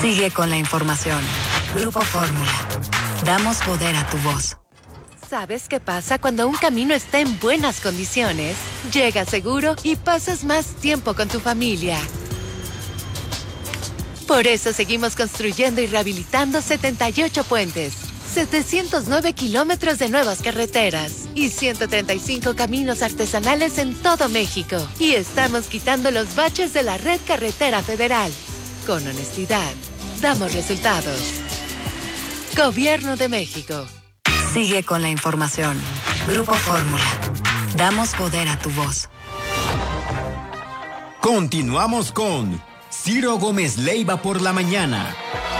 Sigue con la información. Grupo Fórmula. Damos poder a tu voz. ¿Sabes qué pasa cuando un camino está en buenas condiciones? Llegas seguro y pasas más tiempo con tu familia. Por eso seguimos construyendo y rehabilitando 78 puentes, 709 kilómetros de nuevas carreteras y 135 caminos artesanales en todo México. Y estamos quitando los baches de la red carretera federal. Con honestidad, damos resultados. Gobierno de México. Sigue con la información. Grupo Fórmula. Damos poder a tu voz. Continuamos con Ciro Gómez Leiva por la mañana.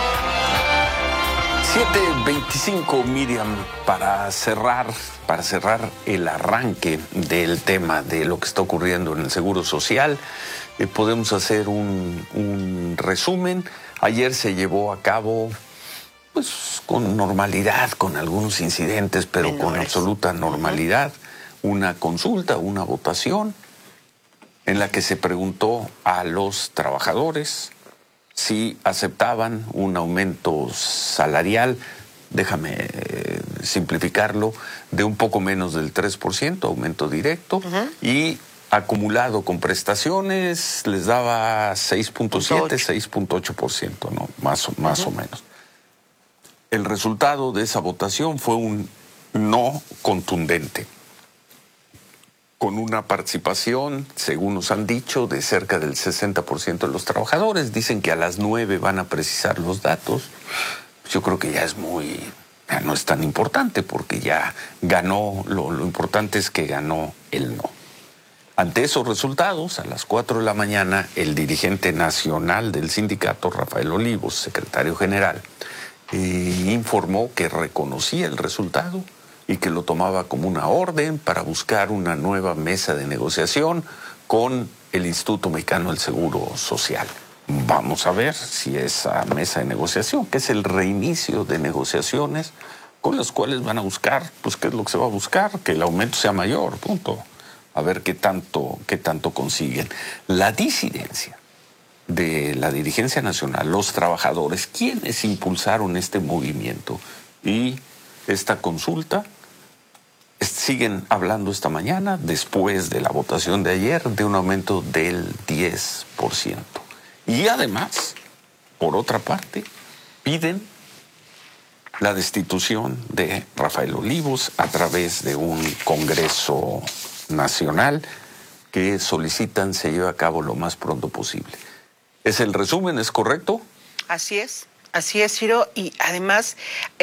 7:25, Miriam, para cerrar el arranque del tema de lo que está ocurriendo en el Seguro Social, podemos hacer un resumen. Ayer se llevó a cabo, pues con normalidad, con algunos incidentes, pero con absoluta normalidad, una consulta, una votación en la que se preguntó a los trabajadores si aceptaban un aumento salarial, déjame simplificarlo, de un poco menos del 3%, aumento directo, y acumulado con prestaciones les daba 6.7, 6.8%, ¿no? Más o menos. El resultado de esa votación fue un no contundente, con una participación, según nos han dicho, de cerca del 60% de los trabajadores. Dicen que a las 9 van a precisar los datos. Yo creo que ya no es tan importante, porque ya ganó, lo importante es que ganó el no. Ante esos resultados, a las 4 de la mañana, el dirigente nacional del sindicato, Rafael Olivos, secretario general, informó que reconocía el resultado y que lo tomaba como una orden para buscar una nueva mesa de negociación con el Instituto Mexicano del Seguro Social. Vamos a ver si esa mesa de negociación, que es el reinicio de negociaciones, con las cuales van a buscar, pues qué es lo que se va a buscar, que el aumento sea mayor, punto. A ver qué tanto consiguen. La disidencia de la dirigencia nacional, los trabajadores, quienes impulsaron este movimiento y esta consulta, siguen hablando esta mañana, después de la votación de ayer, de un aumento del 10%. Y además, por otra parte, piden la destitución de Rafael Olivos a través de un Congreso Nacional que solicitan se lleve a cabo lo más pronto posible. ¿Es el resumen? ¿Es correcto? Así es, Ciro. Y además,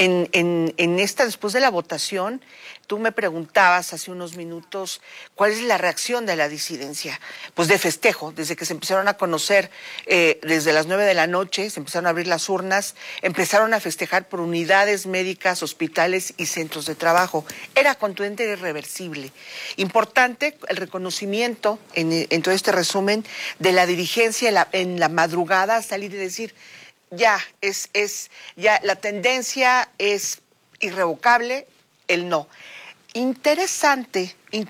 después de la votación, tú me preguntabas hace unos minutos cuál es la reacción de la disidencia. Pues de festejo, desde que se empezaron a conocer, desde las 9 de la noche, se empezaron a abrir las urnas, empezaron a festejar por unidades médicas, hospitales y centros de trabajo. Era contundente e irreversible. Importante el reconocimiento, en todo este resumen, de la dirigencia en la madrugada, salir y decir, ya la tendencia es irrevocable, el no. Interesante